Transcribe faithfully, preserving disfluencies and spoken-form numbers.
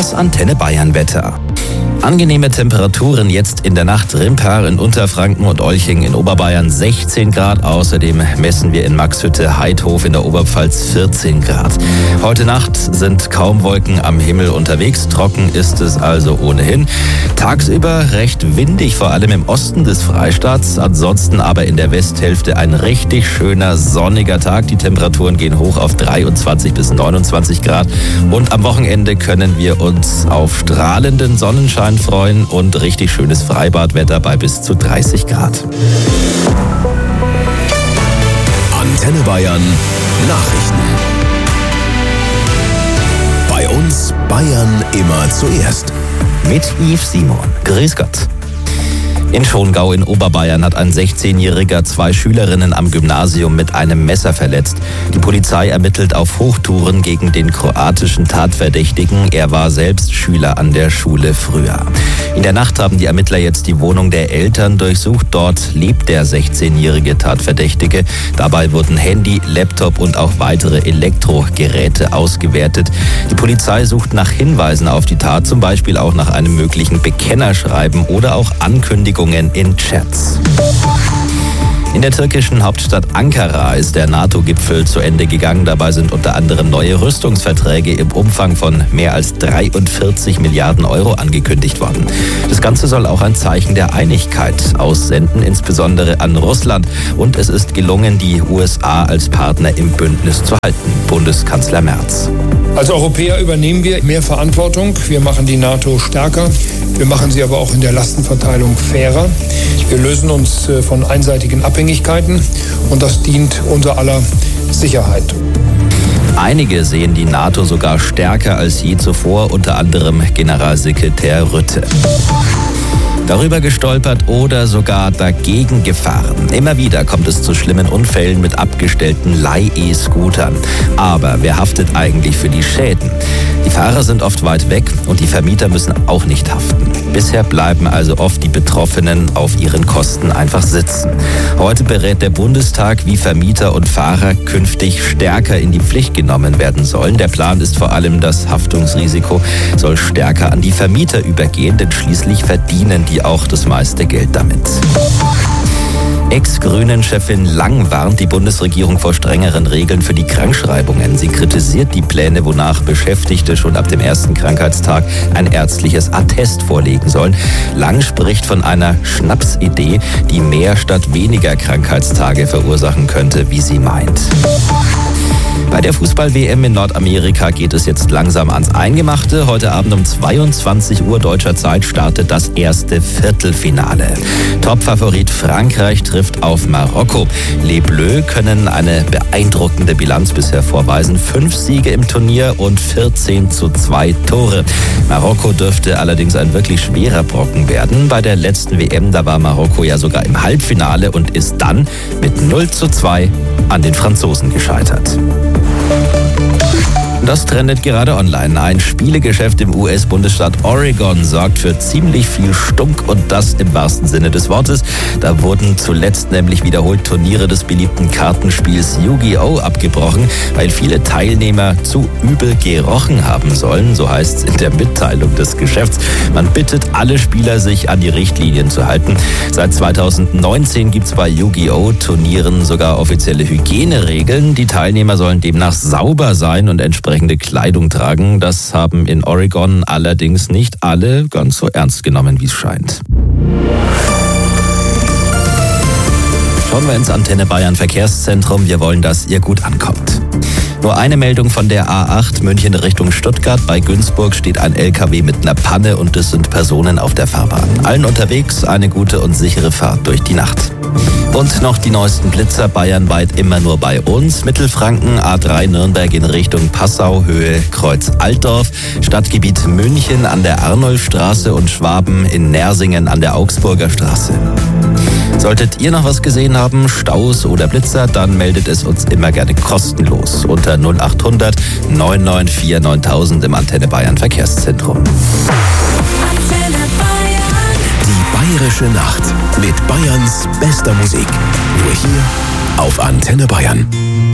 Das Antenne Bayern Wetter. Angenehme Temperaturen jetzt in der Nacht. Rimpar in Unterfranken und Olching in Oberbayern sechzehn Grad. Außerdem messen wir in Maxhütte Heidhof in der Oberpfalz vierzehn Grad. Heute Nacht sind kaum Wolken am Himmel unterwegs. Trocken ist es also ohnehin. Tagsüber recht windig, vor allem im Osten des Freistaats. Ansonsten aber in der Westhälfte ein richtig schöner sonniger Tag. Die Temperaturen gehen hoch auf dreiundzwanzig bis neunundzwanzig Grad. Und am Wochenende können wir uns auf strahlenden Sonnenschein freuen und richtig schönes Freibadwetter bei bis zu dreißig Grad. Antenne Bayern Nachrichten. Bei uns Bayern immer zuerst. Mit Yves Simon. Grüß Gott. In Schongau in Oberbayern hat ein sechzehnjähriger zwei Schülerinnen am Gymnasium mit einem Messer verletzt. Die Polizei ermittelt auf Hochtouren gegen den kroatischen Tatverdächtigen. Er war selbst Schüler an der Schule früher. In der Nacht haben die Ermittler jetzt die Wohnung der Eltern durchsucht. Dort lebt der sechzehnjährige Tatverdächtige. Dabei wurden Handy, Laptop und auch weitere Elektrogeräte ausgewertet. Die Polizei sucht nach Hinweisen auf die Tat, zum Beispiel auch nach einem möglichen Bekennerschreiben oder auch Ankündigungen in Chats. In der türkischen Hauptstadt Ankara ist der NATO-Gipfel zu Ende gegangen. Dabei sind unter anderem neue Rüstungsverträge im Umfang von mehr als dreiundvierzig Milliarden Euro angekündigt worden. Das Ganze soll auch ein Zeichen der Einigkeit aussenden, insbesondere an Russland. Und es ist gelungen, die U S A als Partner im Bündnis zu halten. Bundeskanzler Merz. Als Europäer übernehmen wir mehr Verantwortung. Wir machen die NATO stärker. Wir machen sie aber auch in der Lastenverteilung fairer. Wir lösen uns von einseitigen Abhängigkeiten und das dient unser aller Sicherheit. Einige sehen die NATO sogar stärker als je zuvor, unter anderem Generalsekretär Rutte. Darüber gestolpert oder sogar dagegen gefahren. Immer wieder kommt es zu schlimmen Unfällen mit abgestellten Leih-E-Scootern. Aber wer haftet eigentlich für die Schäden? Die Fahrer sind oft weit weg und die Vermieter müssen auch nicht haften. Bisher bleiben also oft die Betroffenen auf ihren Kosten einfach sitzen. Heute berät der Bundestag, wie Vermieter und Fahrer künftig stärker in die Pflicht genommen werden sollen. Der Plan ist vor allem, das Haftungsrisiko soll stärker an die Vermieter übergehen, denn schließlich verdienen die auch das meiste Geld damit. Ex-Grünen-Chefin Lang warnt die Bundesregierung vor strengeren Regeln für die Krankschreibungen. Sie kritisiert die Pläne, wonach Beschäftigte schon ab dem ersten Krankheitstag ein ärztliches Attest vorlegen sollen. Lang spricht von einer Schnapsidee, die mehr statt weniger Krankheitstage verursachen könnte, wie sie meint. Bei der Fußball-W M in Nordamerika geht es jetzt langsam ans Eingemachte. Heute Abend um zweiundzwanzig Uhr deutscher Zeit startet das erste Viertelfinale. Topfavorit Frankreich trifft auf Marokko. Les Bleus können eine beeindruckende Bilanz bisher vorweisen. Fünf Siege im Turnier und vierzehn zu zwei Tore. Marokko dürfte allerdings ein wirklich schwerer Brocken werden. Bei der letzten W M, da war Marokko ja sogar im Halbfinale und ist dann mit null zu zwei an den Franzosen gescheitert. Das trendet gerade online. Ein Spielegeschäft im U S-Bundesstaat Oregon sorgt für ziemlich viel Stunk und das im wahrsten Sinne des Wortes. Da wurden zuletzt nämlich wiederholt Turniere des beliebten Kartenspiels Yu-Gi-Oh! Abgebrochen, weil viele Teilnehmer zu übel gerochen haben sollen. So heißt es in der Mitteilung des Geschäfts. Man bittet alle Spieler, sich an die Richtlinien zu halten. Seit zweitausendneunzehn gibt es bei Yu-Gi-Oh! Turnieren sogar offizielle Hygieneregeln. Die Teilnehmer sollen demnach sauber sein und entsprechend Kleidung tragen. Das haben in Oregon allerdings nicht alle ganz so ernst genommen, wie es scheint. Schauen wir ins Antenne Bayern Verkehrszentrum. Wir wollen, dass ihr gut ankommt. Nur eine Meldung von der A acht München Richtung Stuttgart. Bei Günzburg steht ein L K W mit einer Panne und es sind Personen auf der Fahrbahn. Allen unterwegs eine gute und sichere Fahrt durch die Nacht. Und noch die neuesten Blitzer bayernweit immer nur bei uns. Mittelfranken, A drei Nürnberg in Richtung Passau, Höhe Kreuz Altdorf. Stadtgebiet München an der Arnulfstraße und Schwaben in Nersingen an der Augsburger Straße. Solltet ihr noch was gesehen haben, Staus oder Blitzer, dann meldet es uns immer gerne kostenlos unter null acht hundert neun neun vier neuntausend im Antenne Bayern Verkehrszentrum. Die Bayerische Nacht mit Bayerns bester Musik. Nur hier auf Antenne Bayern.